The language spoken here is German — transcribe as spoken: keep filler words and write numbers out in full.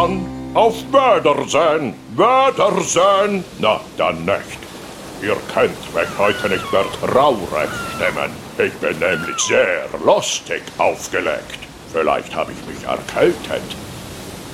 dann auf Wiedersehen, Wiedersehen. Na, dann nicht. Ihr könnt mich heute nicht mehr traurig stimmen. Ich bin nämlich sehr lustig aufgelegt. Vielleicht habe ich mich erkältet.